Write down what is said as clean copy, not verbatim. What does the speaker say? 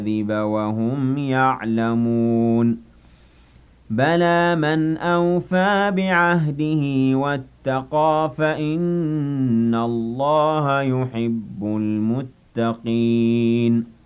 وهم يعلمون بلى من أوفى بعهده واتقى فإن الله يحب المتقين